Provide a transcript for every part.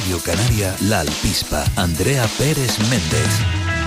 Radio Canaria La Alpispa. Andrea Pérez Méndez.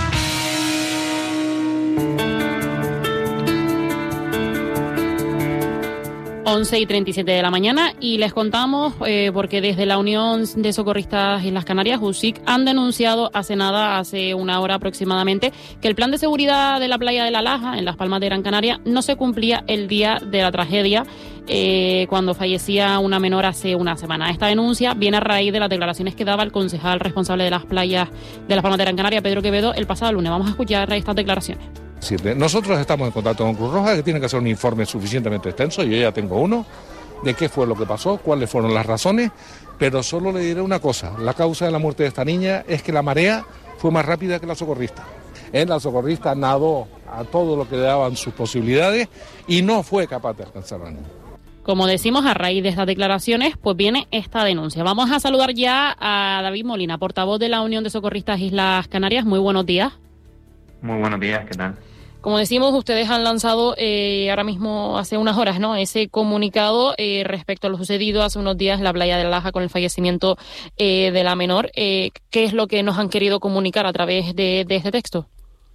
Once y 37 de la mañana, y les contamos porque desde la Unión de Socorristas Islas Canarias, USIC, han denunciado hace una hora aproximadamente, que el plan de seguridad de la playa de La Laja, en Las Palmas de Gran Canaria, no se cumplía el día de la tragedia, cuando fallecía una menor hace una semana. Esta denuncia viene a raíz de las declaraciones que daba el concejal responsable de las playas de Las Palmas de Gran Canaria, Pedro Quevedo, el pasado lunes. Vamos a escuchar estas declaraciones. Nosotros estamos en contacto con Cruz Roja, que tiene que hacer un informe suficientemente extenso. Yo ya tengo uno de qué fue lo que pasó, cuáles fueron las razones, pero solo le diré una cosa: la causa de la muerte de esta niña es que la marea fue más rápida que la socorrista. La socorrista nadó a todo lo que le daban sus posibilidades y no fue capaz de alcanzar a la niña. Como decimos, a raíz de estas declaraciones, pues viene esta denuncia. Vamos a saludar ya a David Molina, portavoz de la Unión de Socorristas Islas Canarias. Muy buenos días. Muy buenos días, ¿qué tal? Como decimos, ustedes han lanzado ahora mismo, hace unas horas, ¿no?, ese comunicado respecto a lo sucedido hace unos días en la playa de La Laja con el fallecimiento de la menor. ¿Qué es lo que nos han querido comunicar a través de este texto?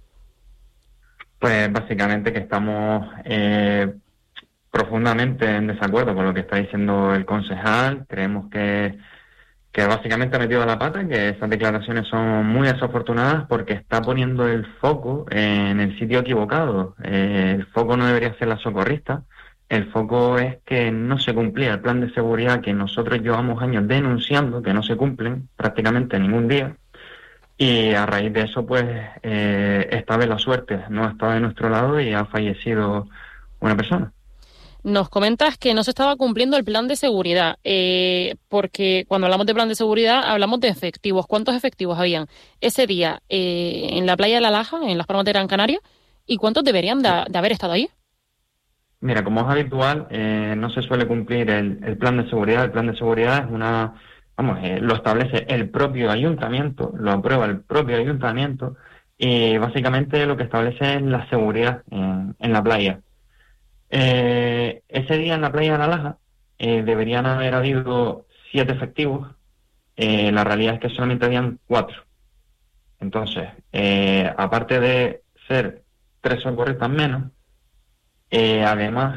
Pues básicamente que estamos profundamente en desacuerdo con lo que está diciendo el concejal. Creemos que básicamente ha metido la pata, que esas declaraciones son muy desafortunadas porque está poniendo el foco en el sitio equivocado. El foco no debería ser la socorrista, el foco es que no se cumplía el plan de seguridad que nosotros llevamos años denunciando, que no se cumplen prácticamente ningún día, y a raíz de eso, pues, esta vez la suerte no está de nuestro lado y ha fallecido una persona. Nos comentas que no se estaba cumpliendo el plan de seguridad, porque cuando hablamos de plan de seguridad hablamos de efectivos. ¿Cuántos efectivos habían ese día en la playa de La Laja, en Las Palmas de Gran Canaria, y cuántos deberían de haber estado ahí? Mira, como es habitual, no se suele cumplir el plan de seguridad. El plan de seguridad es lo establece el propio ayuntamiento, lo aprueba el propio ayuntamiento, y básicamente lo que establece es la seguridad en la playa. Ese día en la playa de La Laja deberían haber habido 7 efectivos. La realidad es que solamente habían 4. Entonces, aparte de ser 3 socorristas menos, además